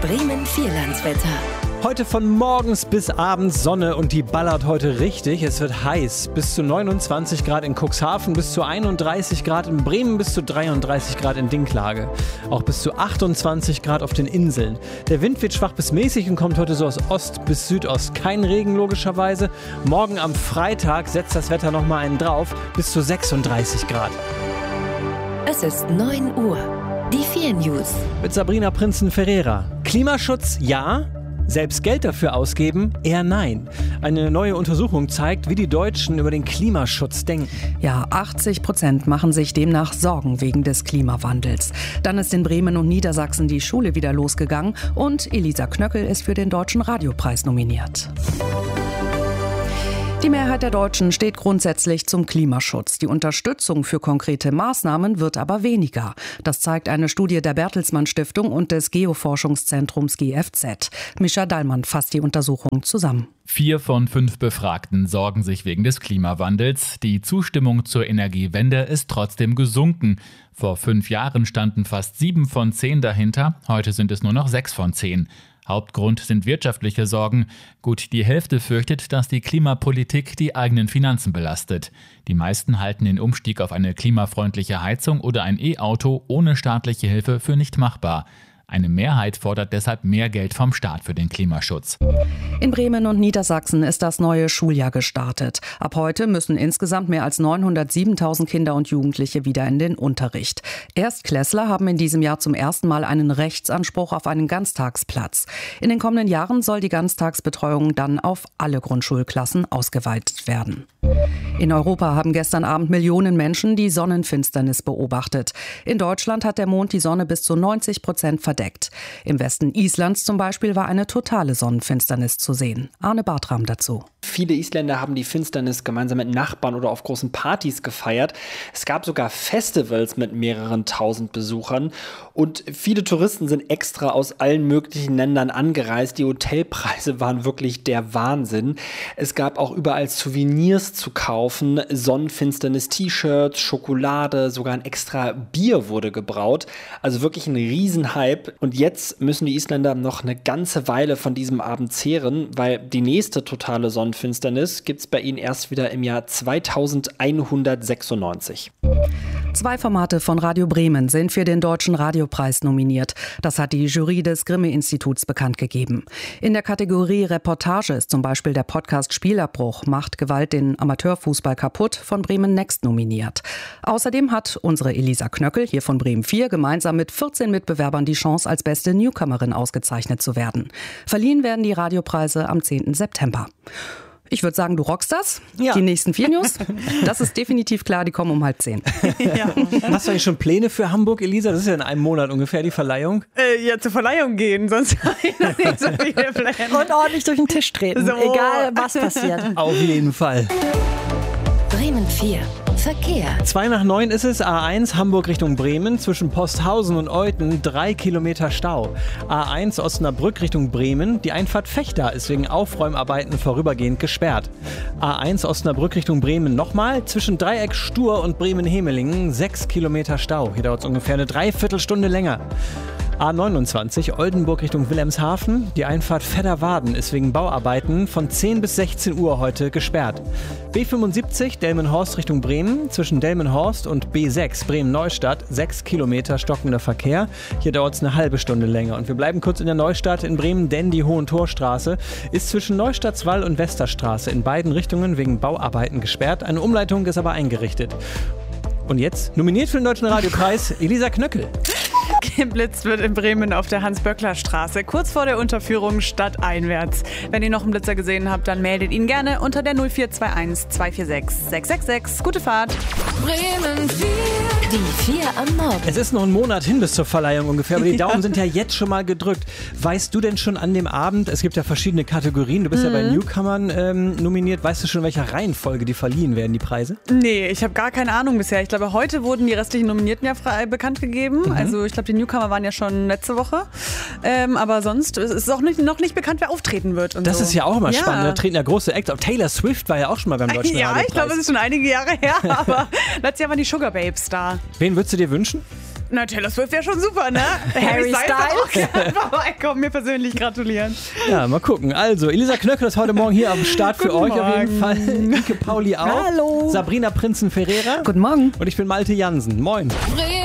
Bremen Vierlandswetter. Heute von morgens bis abends Sonne und die ballert heute richtig. Es wird heiß. Bis zu 29 Grad in Cuxhaven, bis zu 31 Grad in Bremen, bis zu 33 Grad in Dinklage. Auch bis zu 28 Grad auf den Inseln. Der Wind wird schwach bis mäßig und kommt heute so aus Ost bis Südost. Kein Regen logischerweise. Morgen am Freitag setzt das Wetter nochmal einen drauf. Bis zu 36 Grad. Es ist 9 Uhr. Die 4 News. Mit Sabrina Prinzen-Ferreira. Klimaschutz ja. Selbst Geld dafür ausgeben? Eher nein. Eine neue Untersuchung zeigt, wie die Deutschen über den Klimaschutz denken. Ja, 80% machen sich demnach Sorgen wegen des Klimawandels. Dann ist in Bremen und Niedersachsen die Schule wieder losgegangen und Elisa Knöckel ist für den Deutschen Radiopreis nominiert. Die Mehrheit der Deutschen steht grundsätzlich zum Klimaschutz. Die Unterstützung für konkrete Maßnahmen wird aber weniger. Das zeigt eine Studie der Bertelsmann Stiftung und des Geoforschungszentrums GFZ. Mischa Dallmann fasst die Untersuchung zusammen. 4 von 5 Befragten sorgen sich wegen des Klimawandels. Die Zustimmung zur Energiewende ist trotzdem gesunken. Vor 5 Jahren standen fast 7 von 10 dahinter. Heute sind es nur noch 6 von 10. Hauptgrund sind wirtschaftliche Sorgen. Gut die Hälfte fürchtet, dass die Klimapolitik die eigenen Finanzen belastet. Die meisten halten den Umstieg auf eine klimafreundliche Heizung oder ein E-Auto ohne staatliche Hilfe für nicht machbar. Eine Mehrheit fordert deshalb mehr Geld vom Staat für den Klimaschutz. In Bremen und Niedersachsen ist das neue Schuljahr gestartet. Ab heute müssen insgesamt mehr als 907.000 Kinder und Jugendliche wieder in den Unterricht. Erstklässler haben in diesem Jahr zum ersten Mal einen Rechtsanspruch auf einen Ganztagsplatz. In den kommenden Jahren soll die Ganztagsbetreuung dann auf alle Grundschulklassen ausgeweitet werden. In Europa haben gestern Abend Millionen Menschen die Sonnenfinsternis beobachtet. In Deutschland hat der Mond die Sonne bis zu 90% verdeckt. Im Westen Islands zum Beispiel war eine totale Sonnenfinsternis zu sehen. Arne Bartram dazu. Viele Isländer haben die Finsternis gemeinsam mit Nachbarn oder auf großen Partys gefeiert. Es gab sogar Festivals mit mehreren tausend Besuchern. Und viele Touristen sind extra aus allen möglichen Ländern angereist. Die Hotelpreise waren wirklich der Wahnsinn. Es gab auch überall Souvenirs zu kaufen. Sonnenfinsternis-T-Shirts, Schokolade, sogar ein extra Bier wurde gebraut. Also wirklich ein Riesenhype. Und jetzt müssen die Isländer noch eine ganze Weile von diesem Abend zehren, weil die nächste totale Sonnenfinsternis gibt es bei ihnen erst wieder im Jahr 2196. 2 Formate von Radio Bremen sind für den Deutschen Radiopreis nominiert. Das hat die Jury des Grimme-Instituts bekannt gegeben. In der Kategorie Reportage ist zum Beispiel der Podcast Spielabbruch macht Gewalt den Amateurfußball kaputt von Bremen Next nominiert. Außerdem hat unsere Elisa Knöckel hier von Bremen 4 gemeinsam mit 14 Mitbewerbern die Chance, als beste Newcomerin ausgezeichnet zu werden. Verliehen werden die Radiopreise am 10. September. Ich würde sagen, du rockst das. Ja. Die nächsten 4 News, das ist definitiv klar, die kommen um 9:30. Ja. Hast du eigentlich schon Pläne für Hamburg, Elisa? Das ist ja in einem Monat ungefähr die Verleihung. Ja, zur Verleihung gehen, sonst habe ich noch nicht so viele Pläne. Und ordentlich durch den Tisch treten, so. Egal was passiert. Auf jeden Fall. Bremen 4. Verkehr. 8:55 ist es, A1 Hamburg Richtung Bremen, zwischen Posthausen und Euthen 3 Kilometer Stau. A1 Osnabrück Richtung Bremen, die Einfahrt Vechta ist wegen Aufräumarbeiten vorübergehend gesperrt. A1 Osnabrück Richtung Bremen nochmal, zwischen Dreieck Stur und Bremen-Hemelingen 6 Kilometer Stau. Hier dauert es ungefähr eine Dreiviertelstunde länger. A29 Oldenburg Richtung Wilhelmshaven. Die Einfahrt Vedderwaden ist wegen Bauarbeiten von 10 bis 16 Uhr heute gesperrt. B75 Delmenhorst Richtung Bremen. Zwischen Delmenhorst und B6 Bremen-Neustadt 6 Kilometer stockender Verkehr. Hier dauert es eine halbe Stunde länger. Und wir bleiben kurz in der Neustadt in Bremen, denn die Hohentorstraße ist zwischen Neustadtswall und Westerstraße in beiden Richtungen wegen Bauarbeiten gesperrt. Eine Umleitung ist aber eingerichtet. Und jetzt nominiert für den Deutschen Radiopreis Elisa Knöckel. Geblitzt wird in Bremen auf der Hans-Böckler-Straße, kurz vor der Unterführung stadteinwärts. Wenn ihr noch einen Blitzer gesehen habt, dann meldet ihn gerne unter der 0421 246 666. Gute Fahrt. Bremen 4. Die 4 am Morgen. Es ist noch ein Monat hin bis zur Verleihung ungefähr, aber die Daumen sind ja jetzt schon mal gedrückt. Weißt du denn schon an dem Abend, es gibt ja verschiedene Kategorien, du bist ja bei Newcomern nominiert, weißt du schon, in welcher Reihenfolge die verliehen werden, die Preise? Nee, ich habe gar keine Ahnung bisher. Ich glaube, heute wurden die restlichen Nominierten ja bekannt gegeben. Also ich glaube, die Newcomer waren ja schon letzte Woche. Aber sonst ist es auch noch nicht bekannt, wer auftreten wird. Und das so. ist ja auch immer spannend. Da treten ja große Acts auf. Taylor Swift war ja auch schon mal beim Deutschen Radiopreis. Ja, ich glaube, es ist schon einige Jahre her. Aber letztes Jahr waren die Sugar Babes da. Wen würdest du dir wünschen? Na, Taylor Swift wäre schon super, ne? Harry Styles. Vorbeikommen, mir persönlich gratulieren. Ja, mal gucken. Also, Elisa Knöckel ist heute Morgen hier am Start für euch auf jeden Fall. Ike Pauli auch. Hallo. Sabrina Prinzen-Ferreira. Guten Morgen. Und ich bin Malte Jansen. Moin.